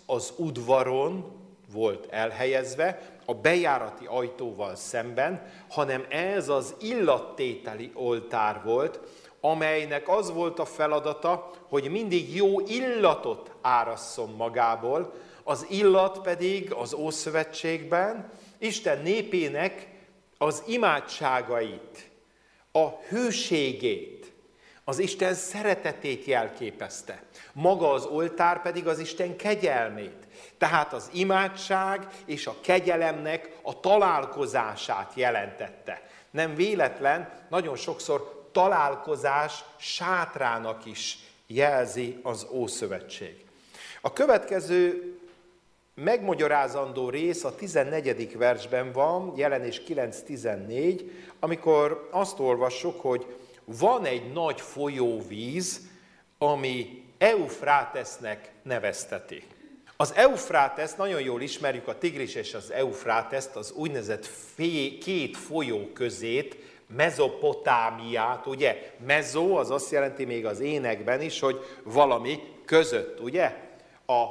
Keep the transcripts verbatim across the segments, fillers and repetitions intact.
az udvaron volt elhelyezve, a bejárati ajtóval szemben, hanem ez az illattételi oltár volt, amelynek az volt a feladata, hogy mindig jó illatot árasszon magából, az illat pedig az Ószövetségben Isten népének az imádságait, a hűségét, az Isten szeretetét jelképezte. Maga az oltár pedig az Isten kegyelmét. Tehát az imádság és a kegyelemnek a találkozását jelentette. Nem véletlen, nagyon sokszor találkozás sátrának is jelzi az Ószövetség. A következő megmagyarázandó rész a tizennegyedik versben van, Jelenés kilenc tizennégy, amikor azt olvassuk, hogy van egy nagy folyóvíz, ami Eufrátesznek nevezteti. Az Eufráteszt nagyon jól ismerjük, a Tigris és az Eufráteszt, az úgynevezett fé, két folyó közét, Mezopotámiát, ugye? Mezo az azt jelenti még az énekben is, hogy valami között, ugye? A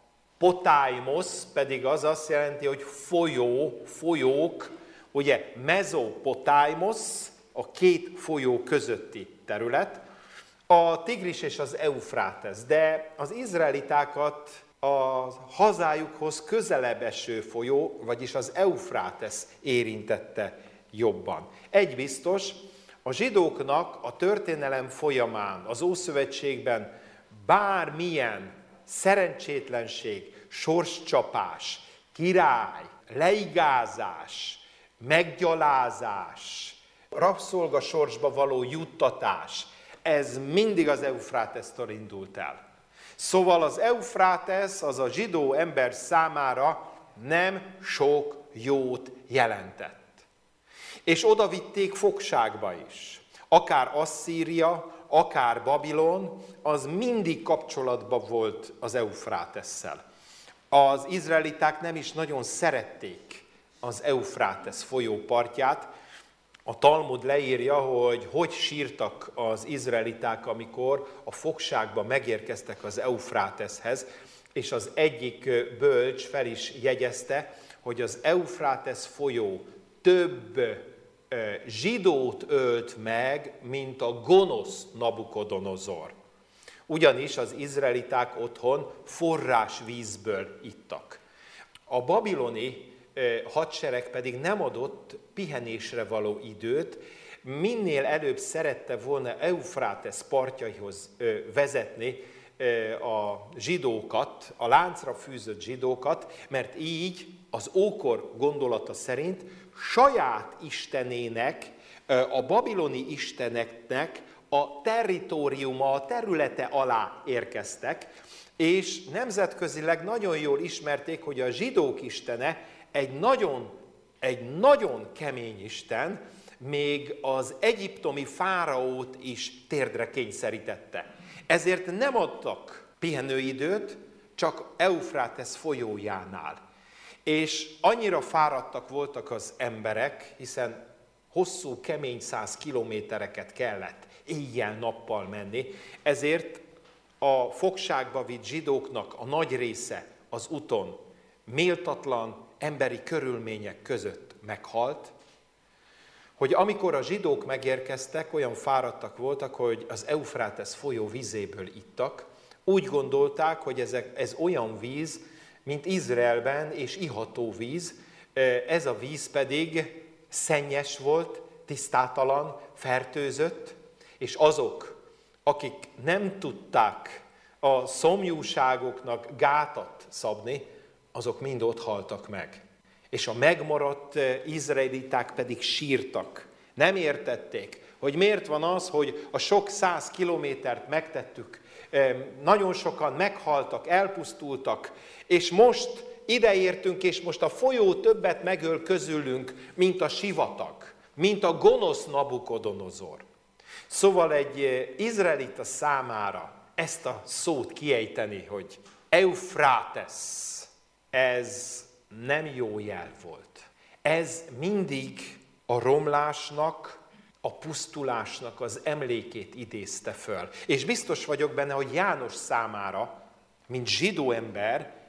Potáimos pedig az azt jelenti, hogy folyó, folyók, ugye? Mezopotáimos, a két folyó közötti terület, a Tigris és az Eufrátesz, de az izraelitákat a hazájukhoz közelebb eső folyó, vagyis az Eufrátesz érintette jobban. Egy biztos, a zsidóknak a történelem folyamán, az Ószövetségben bármilyen szerencsétlenség, sorscsapás, király, leigázás, meggyalázás, rabszolgasorsba való juttatás, ez mindig az Eufrátesztől indult el. Szóval az Eufrátesz az a zsidó ember számára nem sok jót jelentett. És oda vitték fogságba is. Akár Asszíria, akár Babilon, az mindig kapcsolatban volt az Eufrátesszel. Az izraeliták nem is nagyon szerették az Eufrátesz folyópartját. A Talmud leírja, hogy hogy sírtak az izraeliták, amikor a fogságba megérkeztek az Eufráteszhez, és az egyik bölcs fel is jegyezte, hogy az Eufrátesz folyó több zsidót ölt meg, mint a gonosz Nabukodonozor. Ugyanis az izraeliták otthon forrásvízből ittak. A babiloni hadsereg pedig nem adott pihenésre való időt, minél előbb szerette volna Eufrátesz partjaihoz vezetni a zsidókat, a láncra fűzött zsidókat, mert így az ókor gondolata szerint saját istenének, a babiloni isteneknek a territóriuma, a területe alá érkeztek, és nemzetközileg nagyon jól ismerték, hogy a zsidók istene egy nagyon, egy nagyon kemény isten, még az egyiptomi fáraót is térdre kényszerítette. Ezért nem adtak pihenőidőt, csak Eufrátesz folyójánál. És annyira fáradtak voltak az emberek, hiszen hosszú, kemény száz kilométereket kellett éjjel-nappal menni, ezért a fogságba vitt zsidóknak a nagy része az úton méltatlan emberi körülmények között meghalt, hogy amikor a zsidók megérkeztek, olyan fáradtak voltak, hogy az Eufrátesz folyó vízéből ittak, úgy gondolták, hogy ezek, ez olyan víz, mint Izraelben, és iható víz, ez a víz pedig szennyes volt, tisztátalan, fertőzött, és azok, akik nem tudták a szomjúságoknak gátat szabni, azok mind ott haltak meg. És a megmaradt izraeliták pedig sírtak. Nem értették, hogy miért van az, hogy a sok száz kilométert megtettük, nagyon sokan meghaltak, elpusztultak, és most ideértünk, és most a folyó többet megöl közülünk, mint a sivatag, mint a gonosz Nabukodonozor. Szóval egy izraelita számára ezt a szót kiejteni, hogy Eufrátesz, ez nem jó jel volt. Ez mindig a romlásnak, a pusztulásnak az emlékét idézte föl. És biztos vagyok benne, hogy János számára, mint zsidó ember,